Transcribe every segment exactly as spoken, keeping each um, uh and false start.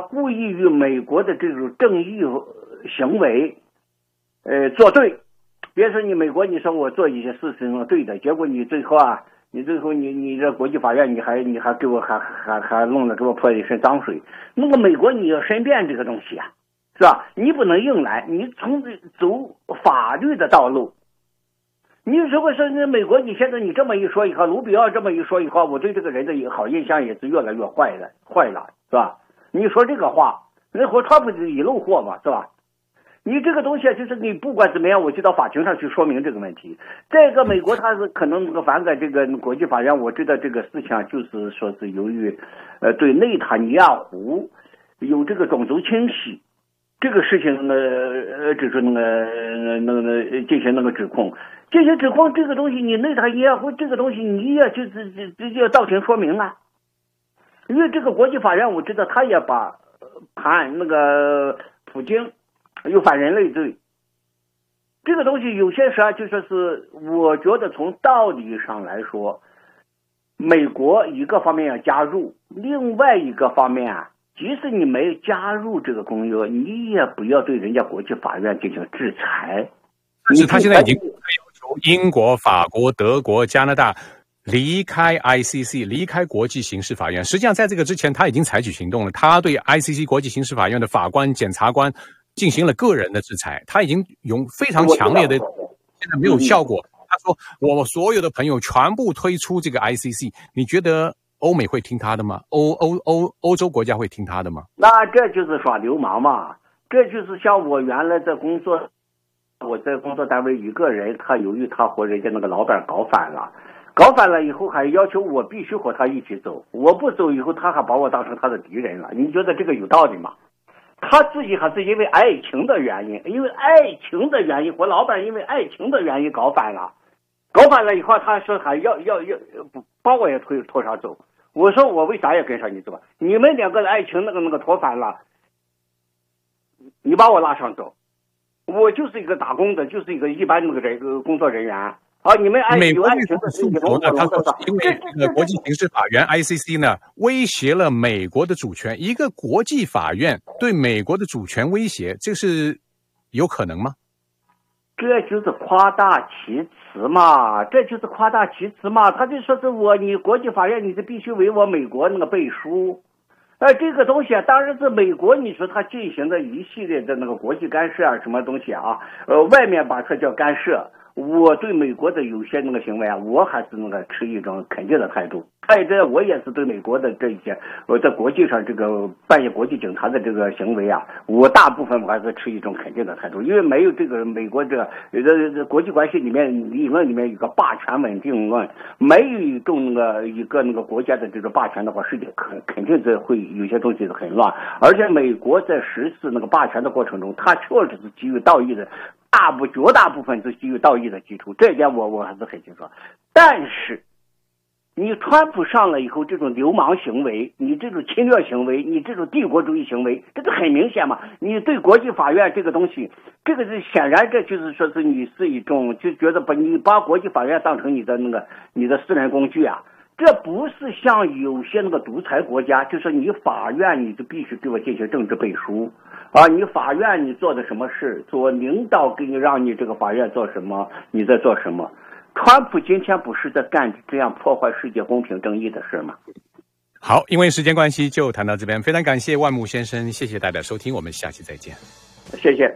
故意与美国的这种正义行为呃作对。比如说你美国你说我做一些事情是对的，结果你最后啊你最后你你这国际法院你还你还给我还还还弄得给我泼一身脏水，那么美国你要申辩这个东西啊，是吧？你不能硬来，你从走法律的道路。你如果说那美国你现在你这么一说以后，卢比奥这么一说以后，我对这个人的好印象也是越来越坏了坏了，是吧？你说这个话，那和川普是一路货嘛，是吧？你这个东西就是你不管怎么样，我就到法庭上去说明这个问题。这个美国他是可能这个反感这个国际法院，我知道这个事情就是说是由于呃对内塔尼亚胡有这个种族清洗这个事情呢，呃指出那个那个那进行那个指控，这些指控这个东西你内塔尼亚胡这个东西你也就是直接到庭说明啊。因为这个国际法院我知道他也把判那个普京有反人类罪，这个东西有些时候就说是我觉得从道理上来说，美国一个方面要加入，另外一个方面啊，即使你没加入这个公约，你也不要对人家国际法院进行制裁。 是他现在已经要求英国、法国、德国、加拿大离开 I C C， 离开国际刑事法院。实际上在这个之前他已经采取行动了，他对 I C C 国际刑事法院的法官、检察官进行了个人的制裁，他已经用非常强烈的，现在没有效果。他说我所有的朋友全部推出这个 I C C， 你觉得欧美会听他的吗？欧欧欧欧洲国家会听他的吗？ 那这就是耍流氓嘛！这就是像我原来在工作，我在工作单位一个人，他由于他和人家那个老板搞反了，搞反了以后还要求我必须和他一起走，我不走以后他还把我当成他的敌人了。你觉得这个有道理吗？他自己还是因为爱情的原因，因为爱情的原因，我老板因为爱情的原因搞反了，搞反了以后，他说还要要要把我也拖拖上走。我说我为啥要跟上你走？你们两个的爱情那个那个拖反了，你把我拉上走，我就是一个打工的，就是一个一般那个人工作人员。啊，你们美国律师诉求呢？他说，因为这个国际刑事法院 I C C 呢，威胁了美国的主权。一个国际法院对美国的主权威胁，这是有可能吗？ 这就是夸大其词嘛，这就是夸大其词嘛。他就说是我，你国际法院你是必须为我美国那个背书。呃，这个东西啊，当然是美国，你说他进行的一系列的那个国际干涉啊，什么东西啊，呃，外面把它叫干涉。我对美国的有些那个行为啊，我还是那个持一种肯定的态度。再者，我也是对美国的这些我在国际上这个扮演国际警察的这个行为啊，我大部分我还是持一种肯定的态度。因为没有这个美国这个这国际关系里面理论里面有个霸权稳定论，没有一种那个一个那个国家的这个霸权的话，世界肯肯定这会有些东西是很乱。而且美国在实施那个霸权的过程中，它确实是基于道义的。大部绝大部分是基于道义的基础，这一点我我还是很清楚。但是，你川普上了以后，这种流氓行为，你这种侵略行为，你这种帝国主义行为，这个很明显嘛。你对国际法院这个东西，这个是显然，这就是说是你是一种就觉得把你把国际法院当成你的那个你的私人工具啊。这不是像有些那个独裁国家，就是你法院你就必须给我进行政治背书啊！你法院你做的什么事，做领导给你让你这个法院做什么，你在做什么？川普今天不是在干这样破坏世界公平正义的事吗？ 好，因为时间关系就谈到这边，非常感谢万木先生，谢谢大家收听，我们下期再见。 谢谢。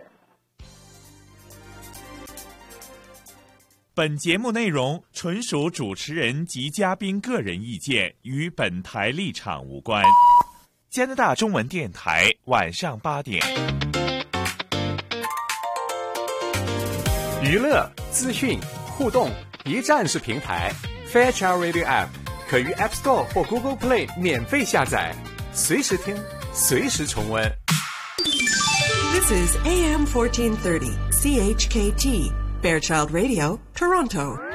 本节目内容纯属主持人及嘉宾个人意见，与本台立场无关。加拿大中文电台晚上八点， 娱乐、资讯、互动，一站式平台 Fairchild Radio App 可于 App Store 或 Google Play 免费下载，随时听，随时重温。 This is A M fourteen thirty C H K T Fairchild Radio, Toronto.